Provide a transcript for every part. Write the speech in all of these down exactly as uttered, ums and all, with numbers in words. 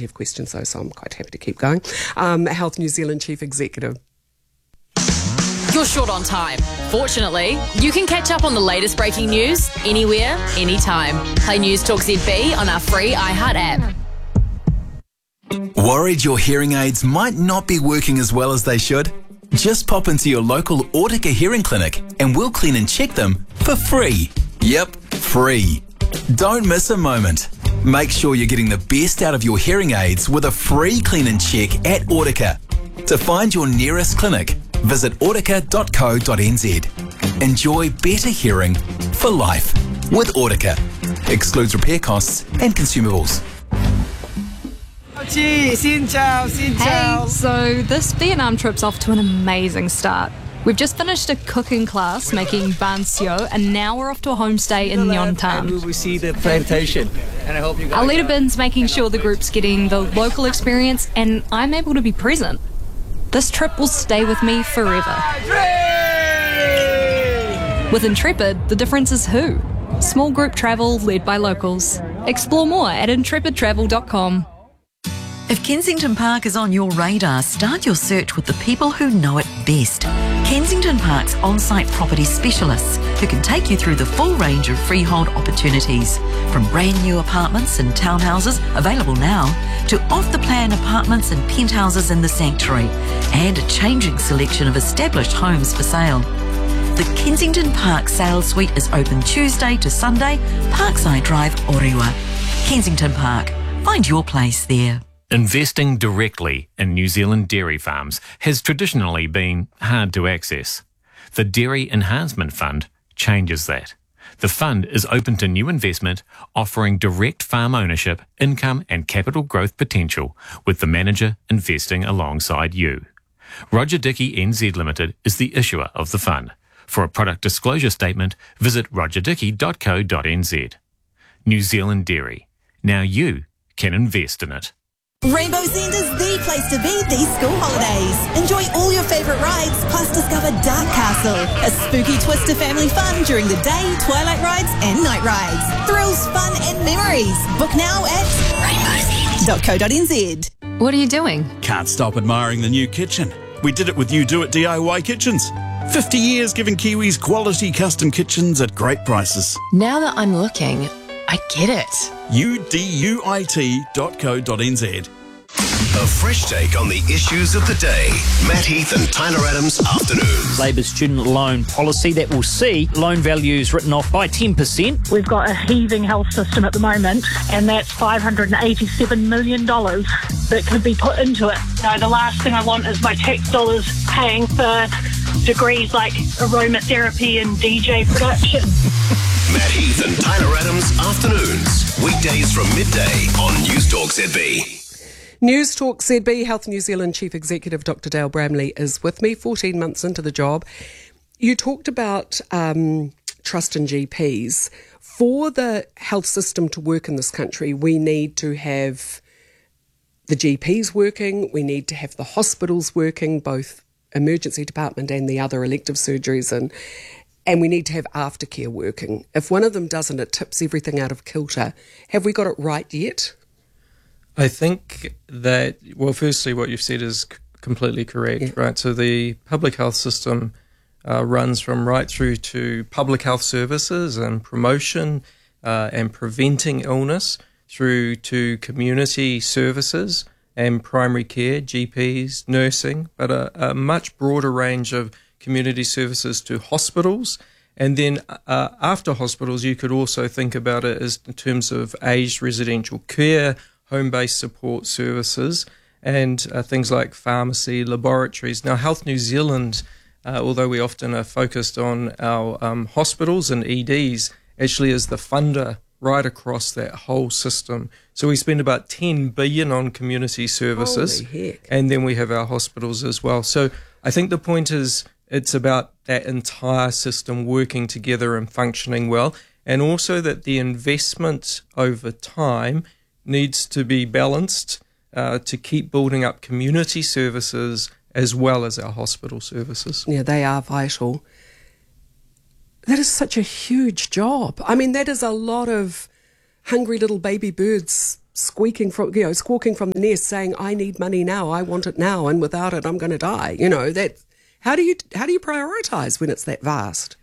plenty of questions though, so I'm quite happy to keep going. Um, Health New Zealand Chief Executive. You're short on time. Fortunately, you can catch up on the latest breaking news anywhere, anytime. Play News Talk Z B on our free iHeart app. Worried your hearing aids might not be working as well as they should? Just pop into your local Autica hearing clinic and we'll clean and check them for free. Yep, free. Don't miss a moment. Make sure you're getting the best out of your hearing aids with a free clean and check at Autica. To find your nearest clinic, visit autica dot co dot n z. Enjoy better hearing for life with Autica. Excludes repair costs and consumables. Hey, so this Vietnam trip's off to an amazing start. We've just finished a cooking class making ban sio, and now we're off to a homestay in Nyon Tan. We see the plantation, and I hope you guys. Our leader Bin's making sure the group's getting the local experience, and I'm able to be present. This trip will stay with me forever. With Intrepid, the difference is who. Small group travel led by locals. Explore more at intrepid travel dot com. If Kensington Park is on your radar, start your search with the people who know it best. Kensington Park's on-site property specialists who can take you through the full range of freehold opportunities, from brand new apartments and townhouses available now to off-the-plan apartments and penthouses in the Sanctuary, and a changing selection of established homes for sale. The Kensington Park Sales Suite is open Tuesday to Sunday, Parkside Drive, Orewa. Kensington Park. Find your place there. Investing directly in New Zealand dairy farms has traditionally been hard to access. The Dairy Enhancement Fund changes that. The fund is open to new investment, offering direct farm ownership, income and capital growth potential, with the manager investing alongside you. Roger Dickey N Z Limited is the issuer of the fund. For a product disclosure statement, visit roger dickey dot co dot n z. New Zealand Dairy. Now you can invest in it. Rainbow's End is the place to be these school holidays. Enjoy all your favourite rides, plus discover Dark Castle, a spooky twist to family fun during the day, twilight rides and night rides. Thrills, fun and memories. Book now at rainbows end dot co dot n z. What are you doing? Can't stop admiring the new kitchen. We did it with You Do It D I Y Kitchens. fifty years giving Kiwis quality custom kitchens at great prices. Now that I'm looking, I get it. U D U I T dot co dot n z. A fresh take on the issues of the day. Matt Heath and Tyler Adams Afternoons. Labour's student loan policy that will see loan values written off by ten percent. We've got a heaving health system at the moment, and that's five hundred eighty-seven million dollars that could be put into it. You know, the last thing I want is my tax dollars paying for degrees like aromatherapy and D J production. Matt Heath and Tyler Adams Afternoons. Weekdays from midday on News Talk Z B. News Talk Z B, Health New Zealand Chief Executive Doctor Dale Bramley is with me, fourteen months into the job. You talked about um, trust in G Ps. For the health system to work in this country, we need to have the G Ps working, we need to have the hospitals working, both emergency department and the other elective surgeries, and and we need to have aftercare working. If one of them doesn't, it tips everything out of kilter. Have we got it right yet? I think that, well, firstly, what you've said is c- completely correct, yeah. right? So the public health system uh, runs from right through to public health services and promotion uh, and preventing illness, through to community services and primary care, G Ps, nursing, but a, a much broader range of community services to hospitals. And then uh, after hospitals, you could also think about it as in terms of aged residential care, home-based support services, and uh, things like pharmacy, laboratories. Now, Health New Zealand, uh, although we often are focused on our um, hospitals and E Ds, actually is the funder right across that whole system. So we spend about ten billion dollars on community services. Holy heck. And then we have our hospitals as well. So I think the point is it's about that entire system working together and functioning well, and also that the investment over time needs to be balanced uh, to keep building up community services as well as our hospital services. Yeah, they are vital. That is such a huge job. I mean, that is a lot of hungry little baby birds squeaking from, you know, squawking from the nest saying, I need money now, I want it now, and without it I'm going to die. You know, that how do you how do you prioritise when it's that vast?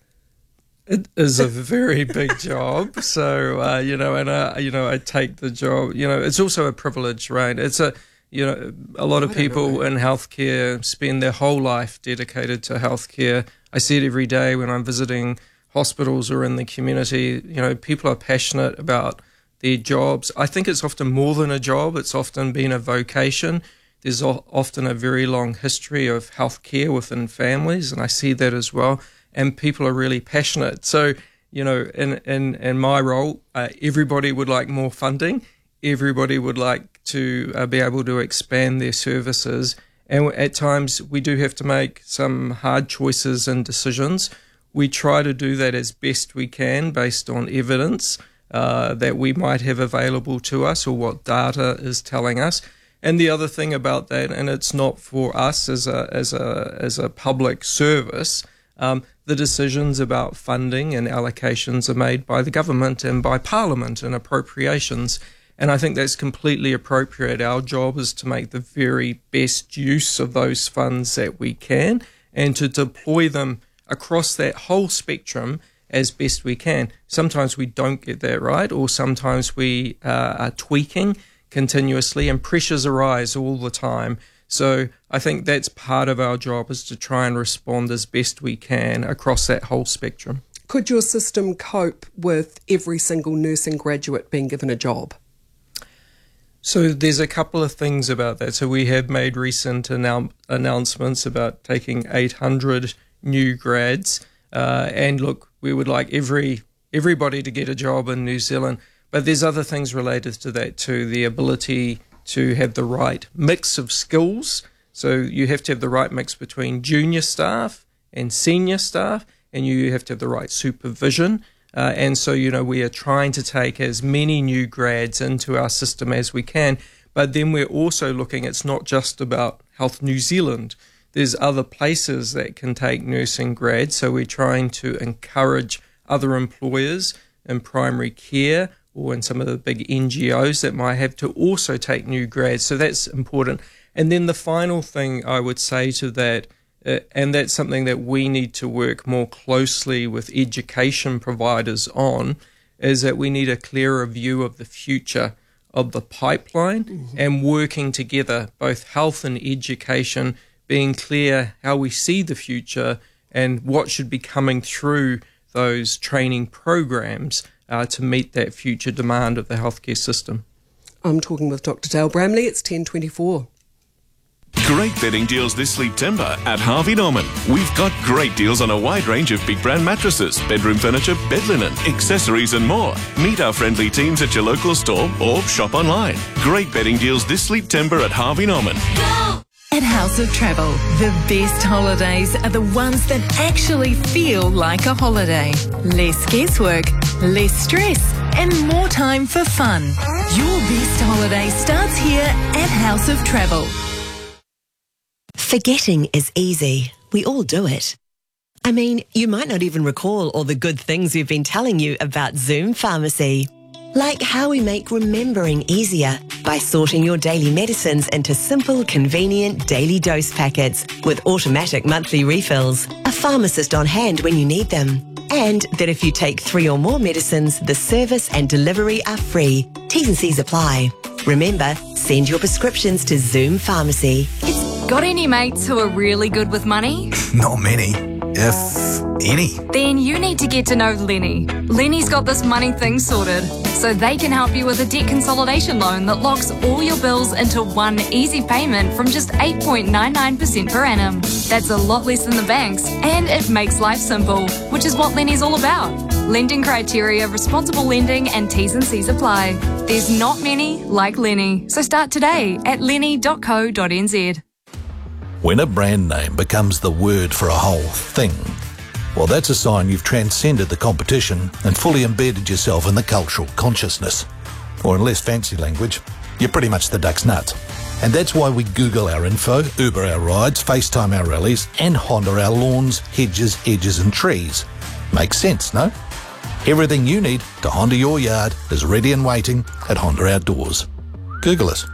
It is a very big job. So, uh, you know, and, uh, you know, I take the job, you know, it's also a privilege, right? It's a, you know, a lot of people in healthcare spend their whole life dedicated to healthcare. I see it every day when I'm visiting hospitals or in the community. You know, people are passionate about their jobs. I think it's often more than a job. It's often been a vocation. There's often a very long history of healthcare within families, and I see that as well. And people are really passionate. So, you know, in, in, in my role, uh, everybody would like more funding. Everybody would like to uh, be able to expand their services. And at times we do have to make some hard choices and decisions. We try to do that as best we can based on evidence uh, that we might have available to us or what data is telling us. And the other thing about that, and it's not for us as a, as a, as a public service, Um, the decisions about funding and allocations are made by the government and by Parliament and appropriations. And I think that's completely appropriate. Our job is to make the very best use of those funds that we can and to deploy them across that whole spectrum as best we can. Sometimes we don't get that right, or sometimes we uh, are tweaking continuously and pressures arise all the time. So I think that's part of our job, is to try and respond as best we can across that whole spectrum. Could your system cope with every single nursing graduate being given a job? So there's a couple of things about that. So we have made recent annou- announcements about taking eight hundred new grads. Uh, and look, we would like every everybody to get a job in New Zealand. But there's other things related to that too, the ability to have the right mix of skills. So you have to have the right mix between junior staff and senior staff, and you have to have the right supervision. Uh, and so, you know, we are trying to take as many new grads into our system as we can. But then we're also looking, it's not just about Health New Zealand. There's other places that can take nursing grads. So we're trying to encourage other employers in primary care or in some of the big N G Os that might have to also take new grads. So that's important. And then the final thing I would say to that, uh, and that's something that we need to work more closely with education providers on, is that we need a clearer view of the future of the pipeline mm-hmm. and working together, both health and education, being clear how we see the future and what should be coming through those training programs Uh, to meet that future demand of the healthcare system. I'm talking with Doctor Dale Bramley. It's ten twenty-four. Great bedding deals this September at Harvey Norman. We've got great deals on a wide range of big brand mattresses, bedroom furniture, bed linen, accessories and more. Meet our friendly teams at your local store or shop online. Great bedding deals this September at Harvey Norman. Go! At House of Travel, the best holidays are the ones that actually feel like a holiday. Less guesswork, less stress, and more time for fun. Your best holiday starts here at House of Travel. Forgetting is easy. We all do it. I mean, you might not even recall all the good things we've been telling you about Zoom Pharmacy. Like how we make remembering easier by sorting your daily medicines into simple, convenient daily dose packets with automatic monthly refills, a pharmacist on hand when you need them, and that if you take three or more medicines, the service and delivery are free. T's and C's apply. Remember, send your prescriptions to Zoom Pharmacy. It's Got any mates who are really good with money? Not many, if any. Then you need to get to know Lenny. Lenny's got this money thing sorted, so they can help you with a debt consolidation loan that locks all your bills into one easy payment from just eight point nine nine percent per annum. That's a lot less than the banks, and it makes life simple, which is what Lenny's all about. Lending criteria, responsible lending, and T's and C's apply. There's not many like Lenny, so start today at lenny dot co dot n z. When a brand name becomes the word for a whole thing, well, that's a sign you've transcended the competition and fully embedded yourself in the cultural consciousness. Or in less fancy language, you're pretty much the duck's nuts. And that's why we Google our info, Uber our rides, FaceTime our rallies, and Honda our lawns, hedges, edges and trees. Makes sense, no? Everything you need to Honda your yard is ready and waiting at Honda Outdoors. Google us.